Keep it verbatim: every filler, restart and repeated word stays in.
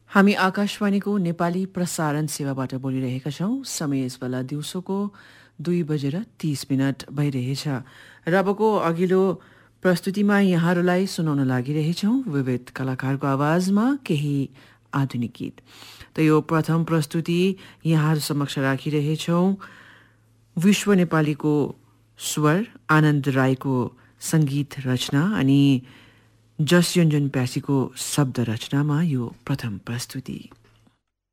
हामी आकाशवाणीको नेपाली प्रसारण सेवाबाट बोलिरहेका छौं। समय यस बेला दिउँसोको दुई बजेर तीस मिनट भइरहेछ र अबको अघिल्लो प्रस्तुतिमा यहाँहरूलाई सुनाउन लागिरहेछौं विविध कलाकारको आवाजमा केही आधुनिक गीत। त यो प्रथम प्रस्तुति यहाँहरू समक्ष राखिरहेछौं विश्व नेपालीको स्वर आनन्द राईको संगीत रचना अनि जस योन्जन प्यासीको शब्द रचनामा यो प्रथम प्रस्तुति।